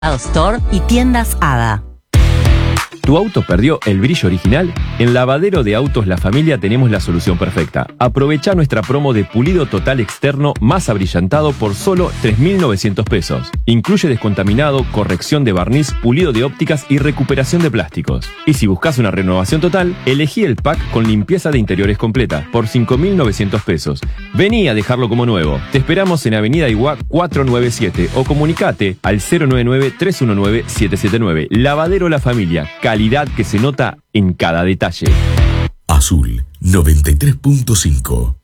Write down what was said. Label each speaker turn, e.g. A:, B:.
A: Store y tiendas Hada.
B: ¿Tu auto perdió el brillo original? En Lavadero de Autos La Familia tenemos la solución perfecta. Aprovecha nuestra promo de pulido total externo más abrillantado por solo 3.900 pesos. Incluye descontaminado, corrección de barniz, pulido de ópticas y recuperación de plásticos. Y si buscas una renovación total, elegí el pack con limpieza de interiores completa por 5.900 pesos. Vení a dejarlo como nuevo. Te esperamos en Avenida Iguá 497 o comunicate al 099-319-779. Lavadero La Familia. Calidad que se nota en cada detalle.
C: Azul 93.5